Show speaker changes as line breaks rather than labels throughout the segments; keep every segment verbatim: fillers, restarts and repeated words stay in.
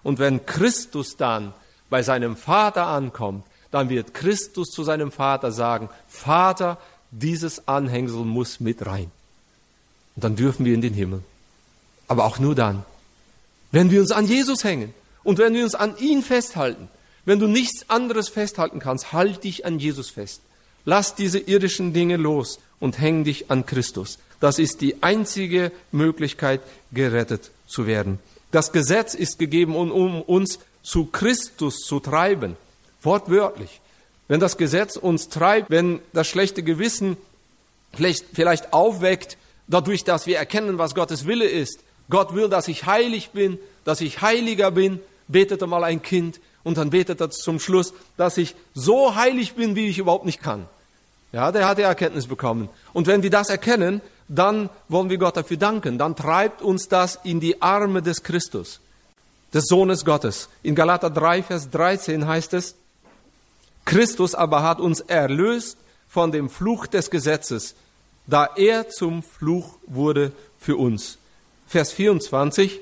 Und wenn Christus dann bei seinem Vater ankommt, dann wird Christus zu seinem Vater sagen, Vater, dieses Anhängsel muss mit rein. Und dann dürfen wir in den Himmel. Aber auch nur dann, wenn wir uns an Jesus hängen und wenn wir uns an ihn festhalten. Wenn du nichts anderes festhalten kannst, halt dich an Jesus fest. Lass diese irdischen Dinge los und häng dich an Christus. Das ist die einzige Möglichkeit, gerettet zu werden. Das Gesetz ist gegeben, um uns zu Christus zu treiben. Wortwörtlich. Wenn das Gesetz uns treibt, wenn das schlechte Gewissen vielleicht, vielleicht aufweckt, dadurch, dass wir erkennen, was Gottes Wille ist. Gott will, dass ich heilig bin, dass ich heiliger bin, betete mal ein Kind und dann betet er zum Schluss, dass ich so heilig bin, wie ich überhaupt nicht kann. Ja, der hat die Erkenntnis bekommen. Und wenn wir das erkennen, dann wollen wir Gott dafür danken. Dann treibt uns das in die Arme des Christus, des Sohnes Gottes. In Galater drei, Vers dreizehn heißt es, Christus aber hat uns erlöst von dem Fluch des Gesetzes, da er zum Fluch wurde für uns. Vers vierundzwanzig,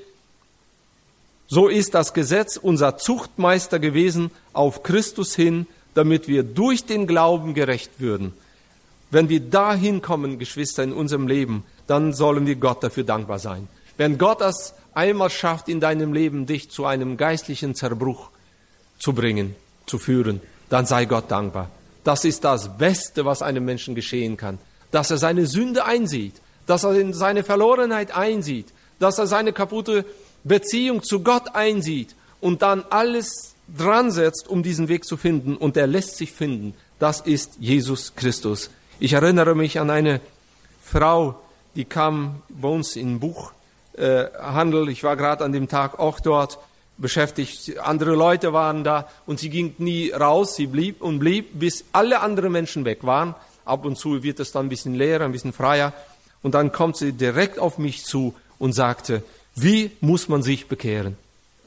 so ist das Gesetz unser Zuchtmeister gewesen auf Christus hin, damit wir durch den Glauben gerecht würden. Wenn wir dahin kommen, Geschwister, in unserem Leben, dann sollen wir Gott dafür dankbar sein. Wenn Gott das einmal schafft, in deinem Leben dich zu einem geistlichen Zerbruch zu bringen, zu führen, dann sei Gott dankbar. Das ist das Beste, was einem Menschen geschehen kann. Dass er seine Sünde einsieht, dass er seine Verlorenheit einsieht, dass er seine kaputte Beziehung zu Gott einsieht und dann alles dran setzt, um diesen Weg zu finden. Und er lässt sich finden. Das ist Jesus Christus. Ich erinnere mich an eine Frau, die kam bei uns in Buchhandel. Ich war gerade an dem Tag auch dort beschäftigt. Andere Leute waren da und sie ging nie raus. Sie blieb und blieb, bis alle anderen Menschen weg waren. Ab und zu wird es dann ein bisschen leerer, ein bisschen freier. Und dann kommt sie direkt auf mich zu und sagte, wie muss man sich bekehren?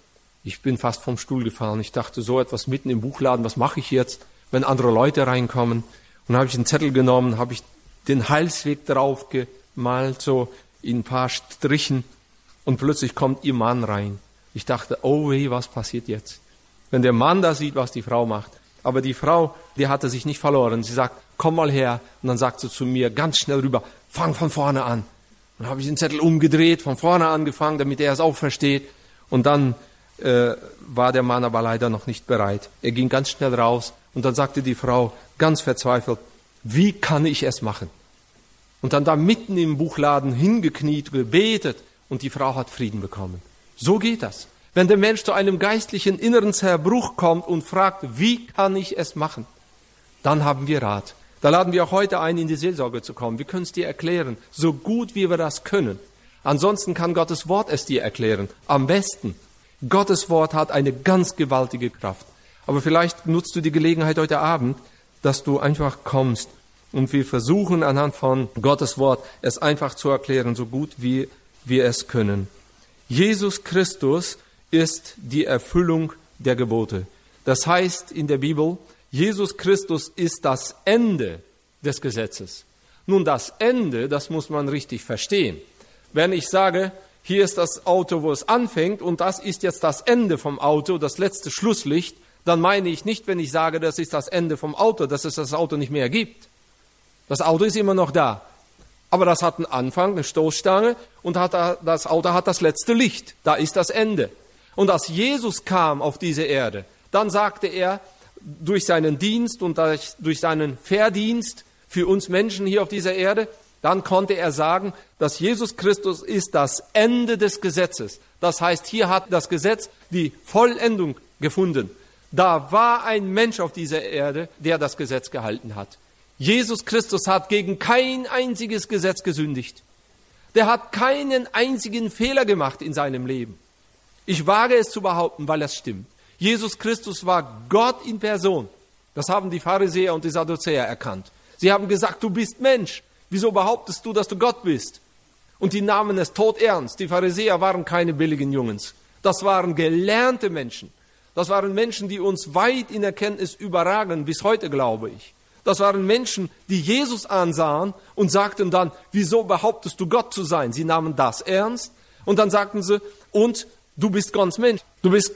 Ich bin fast vom Stuhl gefallen. Ich dachte, so etwas mitten im Buchladen, was mache ich jetzt, wenn andere Leute reinkommen? Und dann habe ich einen Zettel genommen, habe ich den Heilsweg drauf gemalt, so in ein paar Strichen. Und plötzlich kommt ihr Mann rein. Ich dachte, oh weh, was passiert jetzt? Wenn der Mann da sieht, was die Frau macht. Aber die Frau, die hatte sich nicht verloren. Sie sagt, komm mal her. Und dann sagt sie zu mir ganz schnell rüber, fang von vorne an. Und dann habe ich den Zettel umgedreht, von vorne angefangen, damit er es auch versteht. Und dann äh, war der Mann aber leider noch nicht bereit. Er ging ganz schnell raus. Und dann sagte die Frau ganz verzweifelt, wie kann ich es machen? Und dann da mitten im Buchladen hingekniet, gebetet. Und die Frau hat Frieden bekommen. So geht das. Wenn der Mensch zu einem geistlichen inneren Zerbruch kommt und fragt, wie kann ich es machen? Dann haben wir Rat. Da laden wir auch heute ein, in die Seelsorge zu kommen. Wir können es dir erklären, so gut wie wir das können. Ansonsten kann Gottes Wort es dir erklären. Am besten. Gottes Wort hat eine ganz gewaltige Kraft. Aber vielleicht nutzt du die Gelegenheit heute Abend, dass du einfach kommst. Und wir versuchen anhand von Gottes Wort es einfach zu erklären, so gut wie wir es können. Jesus Christus ist die Erfüllung der Gebote. Das heißt in der Bibel, Jesus Christus ist das Ende des Gesetzes. Nun, das Ende, das muss man richtig verstehen. Wenn ich sage, hier ist das Auto, wo es anfängt und das ist jetzt das Ende vom Auto, das letzte Schlusslicht, dann meine ich nicht, wenn ich sage, das ist das Ende vom Auto, dass es das Auto nicht mehr gibt. Das Auto ist immer noch da. Aber das hat einen Anfang, eine Stoßstange und hat, das Auto hat das letzte Licht. Da ist das Ende. Und als Jesus kam auf diese Erde, dann sagte er, durch seinen Dienst und durch seinen Verdienst für uns Menschen hier auf dieser Erde, dann konnte er sagen, dass Jesus Christus ist das Ende des Gesetzes. Das heißt, hier hat das Gesetz die Vollendung gefunden. Da war ein Mensch auf dieser Erde, der das Gesetz gehalten hat. Jesus Christus hat gegen kein einziges Gesetz gesündigt. Der hat keinen einzigen Fehler gemacht in seinem Leben. Ich wage es zu behaupten, weil es stimmt. Jesus Christus war Gott in Person. Das haben die Pharisäer und die Sadduzäer erkannt. Sie haben gesagt, du bist Mensch. Wieso behauptest du, dass du Gott bist? Und die nahmen es todernst. Die Pharisäer waren keine billigen Jungens. Das waren gelernte Menschen. Das waren Menschen, die uns weit in Erkenntnis überragen, bis heute glaube ich. Das waren Menschen, die Jesus ansahen und sagten dann, wieso behauptest du Gott zu sein? Sie nahmen das ernst und dann sagten sie, und du bist ganz Mensch. Du bist